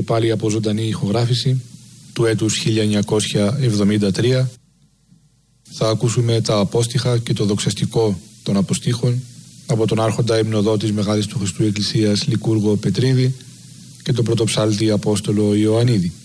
πάλι από ζωντανή ηχογράφηση του έτους 1973. Θα ακούσουμε τα απόστιχα και το δοξαστικό των αποστίχων από τον άρχοντα υμνοδό της Μεγάλης του Χριστού Εκκλησίας Λικούργο Πετρίδη και τον πρωτοψάλτη Απόστολο Ιωαννίδη.